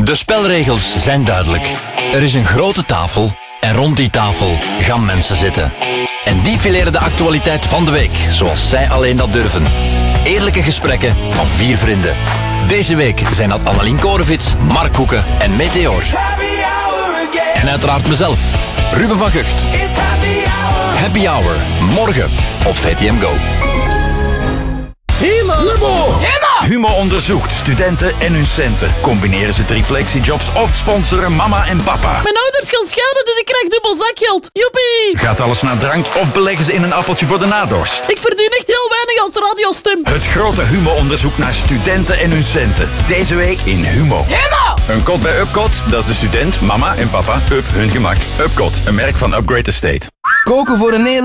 De spelregels zijn duidelijk. Er is een grote tafel en rond die tafel gaan mensen zitten. En die fileren de actualiteit van de week, zoals zij alleen dat durven. Eerlijke gesprekken van 4 vrienden. Deze week zijn dat Annelien Korenvits, Mark Koeken en Meteor. En uiteraard mezelf, Ruben van Gucht. Happy Hour, morgen op VTM Go. Humo onderzoekt studenten en hun centen. Combineren ze 3 flexijobs of sponsoren mama en papa? Mijn ouders gaan scheiden, dus ik krijg dubbel zakgeld. Joepie! Gaat alles naar drank of beleggen ze in een appeltje voor de nadorst? Ik verdien echt heel weinig als radiostem. Het grote Humo-onderzoek naar studenten en hun centen. Deze week in Humo. Humo! Een kot bij Upcot, dat is de student, mama en papa. Up hun gemak. Upcot, een merk van Upgrade Estate. Koken voor een